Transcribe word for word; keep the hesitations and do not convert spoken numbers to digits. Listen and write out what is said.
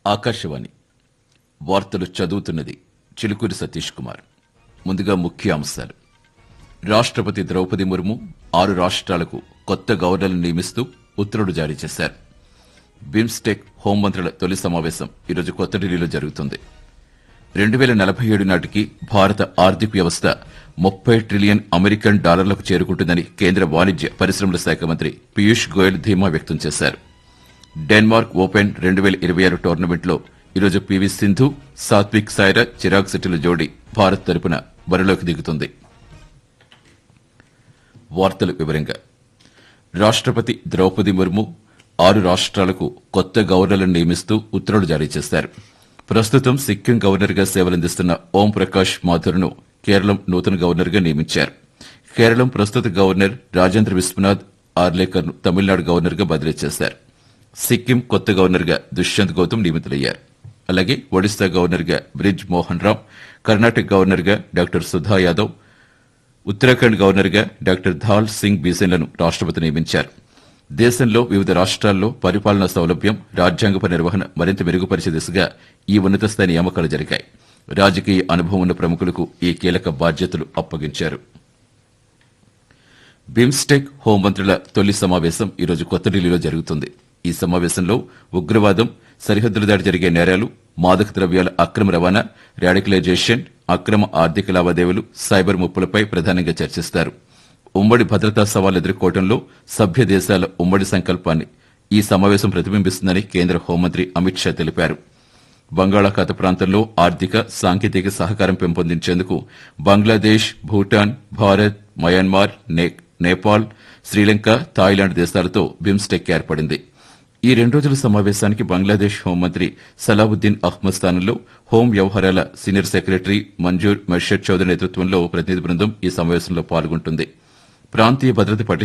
ఆకాశవాణి వార్తలు చదువుతున్నది చిలుకూరి సతీష్ కుమార్. ముందుగా ముఖ్య అంశాలు. రాష్ట్రపతి ద్రౌపది ముర్ము ఆరు రాష్ట్రాలకు కొత్త గవర్నర్లను నియమిస్తూ ఉత్తర్వులు జారీ చేశారు. బిమ్స్టెక్ హోంమంత్రుల తొలి సమావేశం ఈరోజు కొత్త ఢిల్లీలో జరుగుతుంది. రెండు వేల నలభై ఏడు నాటికి భారత ఆర్థిక వ్యవస్థ ముప్పై ట్రిలియన్ అమెరికన్ డాలర్లకు చేరుకుంటుందని కేంద్ర వాణిజ్య పరిశ్రమల శాఖ మంత్రి పీయూష్ గోయల్ ధీమా వ్యక్తం చేశారు. డెన్మార్క్ ఓపెన్ రెండు వేల ఇరవై ఆరు టోర్నమెంట్లో ఈరోజు పీవీ సింధు, సాత్విక్ సాయిరాజ్, చిరాగ్ శెట్టిల జోడీ భారత్ తరపున బరిలోకి దిగుతుంది. వార్తల వివరంగా. రాష్ట్రపతి ద్రౌపది ముర్ము ఆరు రాష్ట్రాలకు కొత్త గవర్నర్లను నియమిస్తూ ఉత్తర్వులు జారీ చేశారు. ప్రస్తుతం సిక్కిం గవర్నర్గా సేవలందిస్తున్న ఓం ప్రకాష్ మాథుర్ను కేరళం నూతన గవర్నర్గా నియమించారు. కేరళం ప్రస్తుత గవర్నర్ రాజేంద్ర విశ్వనాథ్ ఆర్లేకర్ను తమిళనాడు గవర్నర్గా బదిలీ చేశారు. సిక్కిం కొత్త గవర్నర్గా దుష్యంత్ గౌతమ్ నియమితులయ్యారు. అలాగే ఒడిశా గవర్నర్గా బ్రిజ్ మోహన్ రామ్, కర్ణాటక గవర్నర్గా డాక్టర్ సుధా యాదవ్, ఉత్తరాఖండ్ గవర్నర్గా డాక్టర్ ధాల్ సింగ్ బీసెన్లను రాష్ట్రపతి నియమించారు. దేశంలో వివిధ రాష్ట్రాల్లో పరిపాలనా సౌలభ్యం, రాజ్యాంగప నిర్వహణ మరింత మెరుగుపరిచే దిశగా ఈ ఉన్నత స్థాయి నియామకాలు జరిగాయి. రాజకీయ అనుభవం ఉన్న ప్రముఖులకు ఈ కీలక బాధ్యతలు అప్పగించారు. బిమ్స్టెక్ హోంమంత్రుల తొలి సమావేశం ఈరోజు కొత్త ఢిల్లీలో జరుగుతుంది. ఈ సమావేశంలో ఉగ్రవాదం, సరిహద్దుల దాటి జరిగే నేరాలు, మాదక ద్రవ్యాల అక్రమ రవాణా, రాడికలైజేషన్, అక్రమ ఆర్థిక లావాదేవీలు, సైబర్ ముప్పులపై ప్రధానంగా చర్చిస్తారు. ఉమ్మడి భద్రతా సవాళ్లు ఎదుర్కోవడంలో సభ్య దేశాల ఉమ్మడి సంకల్పాన్ని ఈ సమావేశం ప్రతిబింబిస్తుందని కేంద్ర హోంమంత్రి అమిత్ షా తెలిపారు. బంగాళాఖాత ప్రాంతంలో ఆర్థిక, సాంకేతిక సహకారం పెంపొందించేందుకు బంగ్లాదేశ్, భూటాన్, భారత్, మయన్మార్, నేపాల్, శ్రీలంక, థాయిలాండ్ దేశాలతో బిమ్స్టెక్ ఏర్పడింది. ఈ రెండు రోజుల సమావేశానికి బంగ్లాదేశ్ హోంమంత్రి సలావుద్దీన్ అహ్మద్ స్థానంలో హోం వ్యవహారాల సీనియర్ సెక్రటరీ మంజూర్ మెర్షద్ చౌదరి నేతృత్వంలో ప్రతినిధి బృందం ఈ సమావేశంలో పాల్గొంటుంది. ప్రాంతీయ భద్రత